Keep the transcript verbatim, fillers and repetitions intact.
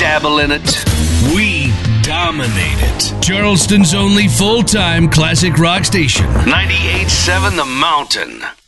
dabble in it. We dominate it. Charleston's only full-time classic rock station. ninety-eight point seven The Mountain.